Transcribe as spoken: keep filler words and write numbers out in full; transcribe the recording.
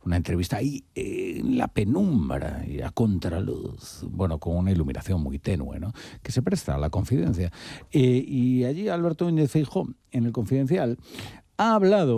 una entrevista ahí eh, en la penumbra y a contraluz, bueno, con una iluminación muy tenue, ¿no?, que se presta a la confidencia. Eh, y allí Alberto Núñez Feijóo, en el Confidencial, ha hablado